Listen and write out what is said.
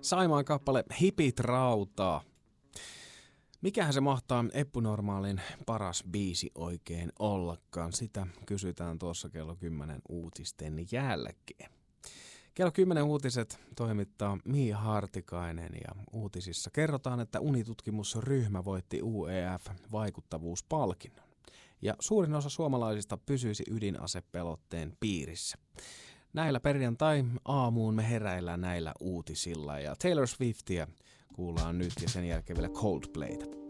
Saimaan kappale Hipit rautaa. Mikähän se mahtaa Eppunormaalin paras biisi oikein ollakaan? Sitä kysytään tuossa kello 10 uutisten jälkeen. Kello 10 uutiset toimittaa Mia Hartikainen ja uutisissa kerrotaan, että unitutkimusryhmä voitti UEF-vaikuttavuuspalkinnon. Ja suurin osa suomalaisista pysyisi ydinasepelotteen piirissä. Näillä perjantai-aamuun me heräillään näillä uutisilla ja Taylor Swiftia kuullaan nyt ja sen jälkeen vielä Coldplayta.